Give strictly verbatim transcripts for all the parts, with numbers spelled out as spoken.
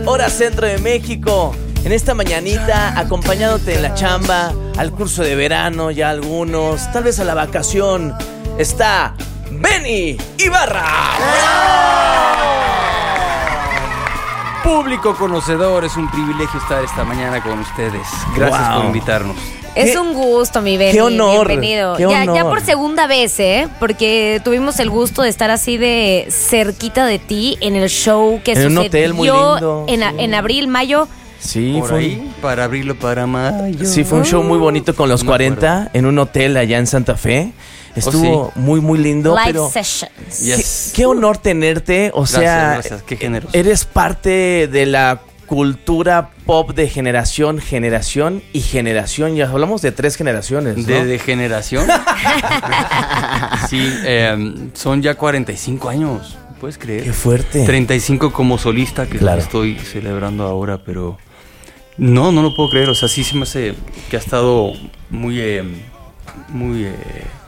hora centro de México. En esta mañanita, acompañándote en la chamba, al curso de verano, ya algunos, tal vez a la vacación, está Benny Ibarra. Público conocedor, es un privilegio estar esta mañana con ustedes. Gracias wow. por invitarnos. Es un gusto, mi Benny. ¡Qué honor! Bienvenido. Qué ya, honor. ya por segunda vez, ¿eh? Porque tuvimos el gusto de estar así de cerquita de ti en el show que en sucedió un hotel muy lindo. En, sí. en abril, mayo. Sí, por fue ahí, para abril o para mayo. Sí, fue un show muy bonito con los no cuarenta en un hotel allá en Santa Fe. Estuvo oh, sí. muy, muy lindo. Live pero sessions. Yes. Qué, qué honor tenerte. O gracias, sea, gracias. Qué generoso. Eres parte de la cultura pop de generación, generación y generación. Ya hablamos de tres generaciones, ¿no? ¿De, de generación? Sí, eh, son ya cuarenta y cinco años. ¿Puedes creer? Qué fuerte. treinta y cinco como solista, que claro. estoy celebrando ahora, pero no, no lo puedo creer. O sea, sí se me hace que ha estado muy, eh, muy, eh,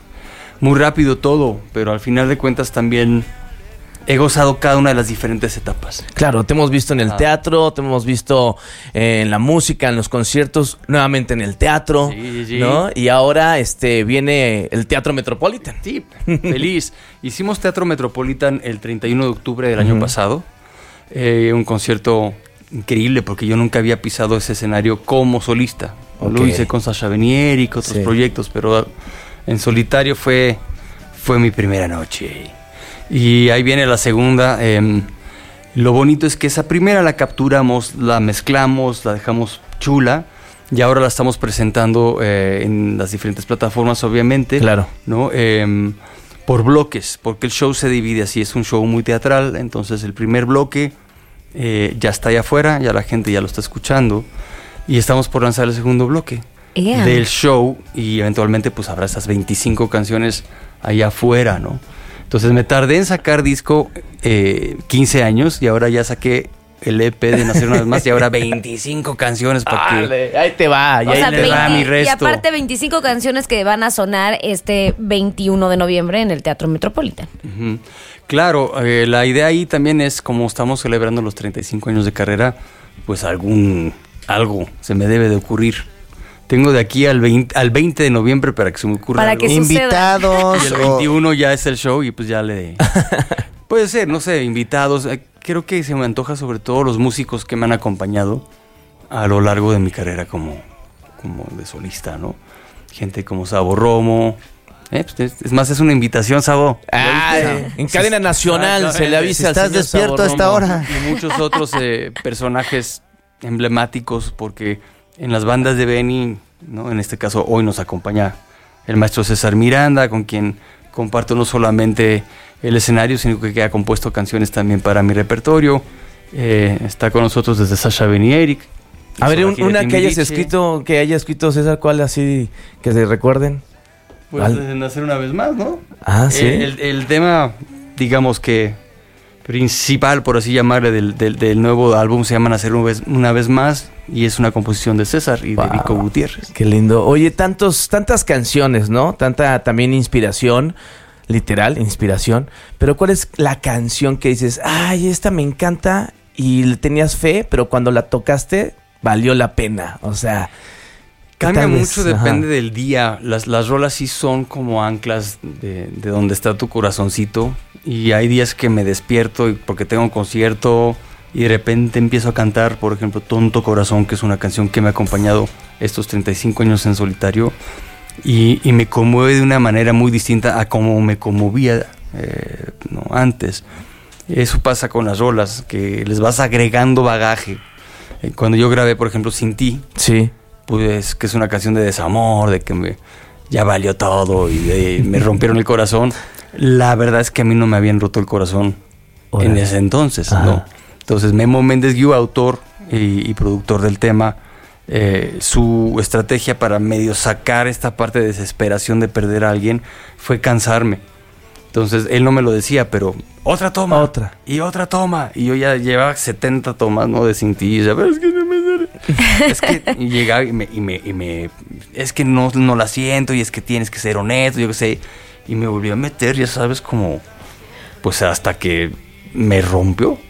muy rápido todo, pero al final de cuentas también he gozado cada una de las diferentes etapas. Claro, te hemos visto en el ah. teatro, te hemos visto en la música, en los conciertos, nuevamente en el teatro, sí, sí. ¿no? Y ahora este viene el Teatro Metropolitan. Sí, feliz. Hicimos Teatro Metropolitan el treinta y uno de octubre del año uh-huh. pasado. Eh, un concierto increíble porque yo nunca había pisado ese escenario como solista. Okay. Lo hice con Sasha Benier y con otros sí. proyectos, pero en solitario fue, fue mi primera noche. Y ahí viene la segunda. Eh, lo bonito es que esa primera la capturamos, la mezclamos, la dejamos chula y ahora la estamos presentando eh, en las diferentes plataformas, obviamente. Claro. ¿No? Eh, por bloques, porque el show se divide así, es un show muy teatral. Entonces el primer bloque eh, ya está allá afuera, ya la gente ya lo está escuchando y estamos por lanzar el segundo bloque yeah. del show y eventualmente pues habrá esas veinticinco canciones allá afuera, ¿no? Entonces me tardé en sacar disco eh, quince años y ahora ya saqué el E P de Nacer una vez más y ahora veinticinco canciones para que... Ahí te va, ya o sea, ahí te veinte, va mi resto. Y aparte veinticinco canciones que van a sonar este veintiuno de noviembre en el Teatro Metropolitan. Uh-huh. Claro, eh, la idea ahí también es, como estamos celebrando los treinta y cinco años de carrera, pues algún algo se me debe de ocurrir. Tengo de aquí al veinte, al veinte de noviembre para que se me ocurra para algo. que invitados. Y el veintiuno ya es el show y pues ya le... Puede ser, no sé, invitados. Creo que se me antoja sobre todo los músicos que me han acompañado a lo largo de mi carrera como, como de solista, ¿no? Gente como Sabo Romo. Eh, pues es más, es una invitación, Sabo. Ah, en cadena nacional ah, se le avisa. Si estás al despierto Sabo a esta hora. Y muchos otros eh, personajes emblemáticos porque... En las bandas de Benny, ¿no? En este caso hoy nos acompaña el maestro César Miranda, con quien comparto no solamente el escenario, sino que ha compuesto canciones también para mi repertorio. Eh, está con nosotros desde Sasha Benier. A ver, un, una que hayas escrito, que haya escrito César, ¿cuál así que se recuerden? Pues desde Nacer una vez más, ¿no? Ah, sí. El, el, el tema, digamos que principal, por así llamarle, del, del, del nuevo álbum se llama Nacer una vez, una vez más y es una composición de César y wow, de Vico Gutiérrez. Qué lindo. Oye, tantos, tantas canciones, ¿no? Tanta también inspiración, literal, inspiración. Pero ¿cuál es la canción que dices, ay, esta me encanta y le tenías fe, pero cuando la tocaste valió la pena? O sea... Cambia mucho, depende Ajá. del día. Las, las rolas sí son como anclas de, de donde está tu corazoncito. Y hay días que me despierto y porque tengo un concierto y de repente empiezo a cantar, por ejemplo, Tonto Corazón, que es una canción que me ha acompañado estos treinta y cinco años en solitario. Y, y me conmueve de una manera muy distinta a como me conmovía eh, no, antes. Eso pasa con las rolas, que les vas agregando bagaje. Eh, cuando yo grabé, por ejemplo, Sin Ti. Sí. Pues que es una canción de desamor, de que me, ya valió todo y de, me rompieron el corazón. La verdad es que a mí no me habían roto el corazón Hola. en ese entonces, Ajá. ¿no? Entonces Memo Méndez Guiú, autor y, y productor del tema, eh, su estrategia para medio sacar esta parte de desesperación de perder a alguien fue cansarme. Entonces él no me lo decía, pero otra toma, otra y otra toma. Y yo ya llevaba setenta tomas, ¿no? De Sin Ti. Y ya, pero es que no me sale. Es que y llegaba y me, y me, y me es que no, no la siento y es que tienes que ser honesto, yo qué sé. Y me volví a meter, ya sabes, como pues hasta que me rompió.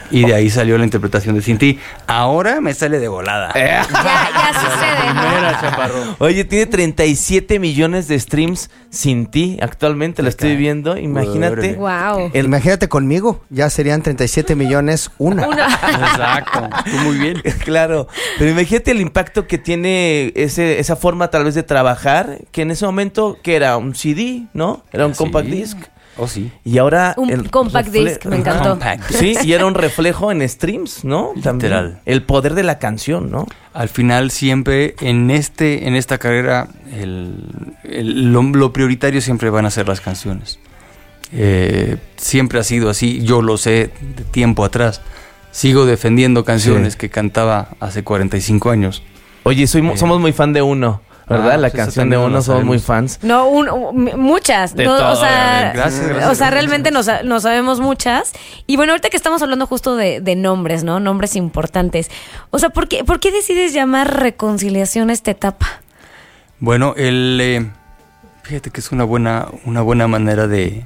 Y de ahí salió la interpretación de Sin Ti. Ahora me sale de volada. Ya, ya sucede, ¿no? Mira, chaparro. Oye, tiene treinta y siete millones de streams Sin Ti. Actualmente lo estoy viendo. Imagínate. Wow. El, imagínate conmigo. Ya serían treinta y siete millones una. Una. Exacto. Tú muy bien. Claro. Pero imagínate el impacto que tiene ese, esa forma tal vez de trabajar. Que en ese momento, que era un C D, ¿no? Era un Sí. compact disc. Oh, sí. Y ahora... Un el compact refle- disc, me encantó. Compact. Sí, y era un reflejo en streams, ¿no? También. Literal. El poder de la canción, ¿no? Al final siempre en este en esta carrera el, el- lo, lo prioritario siempre van a ser las canciones. Eh, siempre ha sido así, yo lo sé de tiempo atrás. Sigo defendiendo canciones Sí. que cantaba hace cuarenta y cinco años. Oye, soy, mu- Eh. somos muy fan de Uno, ¿verdad? Ah, la pues esa canción de también Uno, la somos muy sabemos. fans. No, un, un- muchas. De no, todo, o sea, gracias, gracias, o sea, gracias. realmente no, sa- no sabemos muchas. Y bueno, ahorita que estamos hablando justo de, de nombres, ¿no? Nombres importantes. O sea, ¿por qué, ¿por qué decides llamar Reconciliación a esta etapa? Bueno, el eh, fíjate que es una buena una buena manera de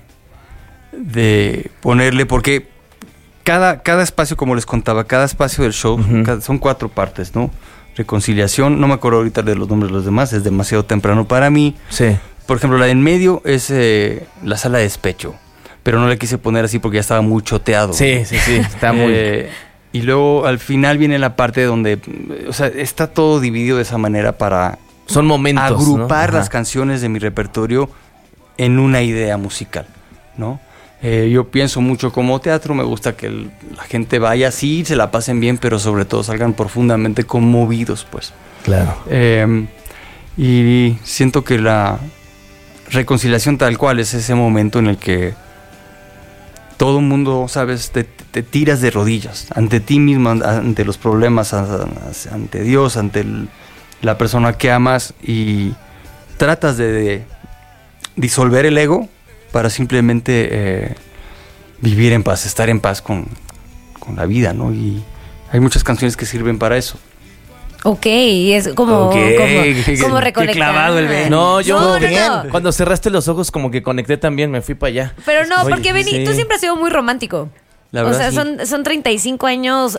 de ponerle, porque cada cada espacio, como les contaba, cada espacio del show Ujú. cada- son cuatro partes, ¿no? Reconciliación, no me acuerdo ahorita de los nombres de los demás, es demasiado temprano para mí. Sí. Por ejemplo, la de en medio es eh, la sala de despecho, pero no le quise poner así porque ya estaba muy choteado. Sí, sí, sí. Está muy... Eh, y luego al final viene la parte donde, eh, o sea, está todo dividido de esa manera para Son momentos, agrupar ¿no? las Ajá. canciones de mi repertorio en una idea musical, ¿no? Eh, yo pienso mucho como teatro, me gusta que el- la gente vaya así, se la pasen bien, pero sobre todo salgan profundamente conmovidos, pues. Claro. Eh, y siento que la reconciliación tal cual es ese momento en el que todo el mundo, sabes, te, te tiras de rodillas ante ti mismo, an- ante los problemas, a- a- ante Dios, ante el- la persona que amas, y tratas de, de disolver el ego para simplemente eh, vivir en paz, estar en paz con, con la vida, ¿no? Y hay muchas canciones que sirven para eso. Ok, es como, Ok, como, qué- como qué reconectar. clavado el Ben. No, yo No, no, como que no. cuando cerraste los ojos como que conecté también, me fui para allá. Pero no, Oye, porque Benny, sí. tú siempre has sido muy romántico. La O verdad, sea, sí. son, son treinta y cinco años